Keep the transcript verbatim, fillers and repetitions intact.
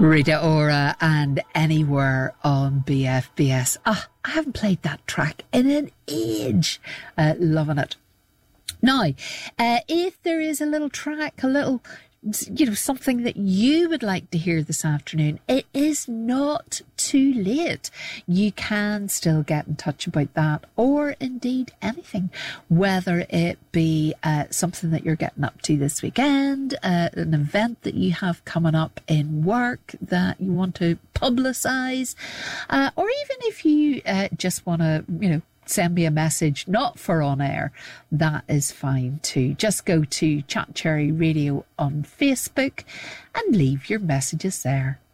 Rita Ora and Anywhere on B F B S. Ah, I haven't played that track in an age. Uh, loving it. Now, uh, if there is a little track, a little, you know, something that you would like to hear this afternoon, it is not too late. You can still get in touch about that, or indeed anything, whether it be uh, something that you're getting up to this weekend, uh, an event that you have coming up in work that you want to publicise, uh, or even if you uh, just want to, you know, send me a message, not for on air, that is fine too. Just go to Chat Cherry Radio on Facebook and leave your messages there.